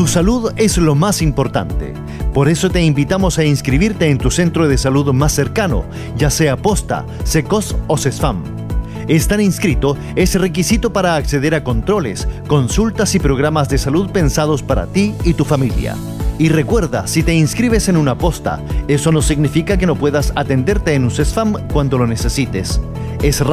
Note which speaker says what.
Speaker 1: Tu salud es lo más importante. Por eso te invitamos a inscribirte en tu centro de salud más cercano, ya sea Posta, SECOS o CESFAM. Estar inscrito es requisito para acceder a controles, consultas y programas de salud pensados para ti y tu familia. Y recuerda, si te inscribes en una posta, eso no significa que no puedas atenderte en un CESFAM cuando lo necesites. Es